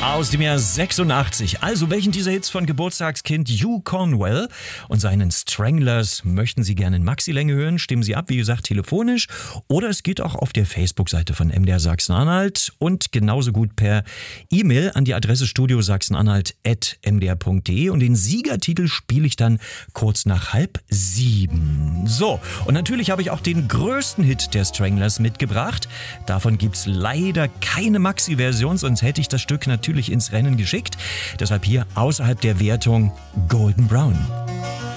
Aus dem Jahr 86. Also, welchen dieser Hits von Geburtstagskind Hugh Cornwell und seinen Stranglers möchten Sie gerne in Maxilänge hören? Stimmen Sie ab, wie gesagt, telefonisch. Oder es geht auch auf der Facebook-Seite von MDR Sachsen-Anhalt und genauso gut per E-Mail an die Adresse studiosachsenanhalt@mdr.de. Und den Siegertitel spiele ich dann kurz nach 6:30. So, und natürlich habe ich auch den größten Hit der Stranglers mitgebracht. Davon gibt's leider keine Maxi-Version, sonst hätte ich das Stück natürlich ins Rennen geschickt. Deshalb hier außerhalb der Wertung Golden Brown.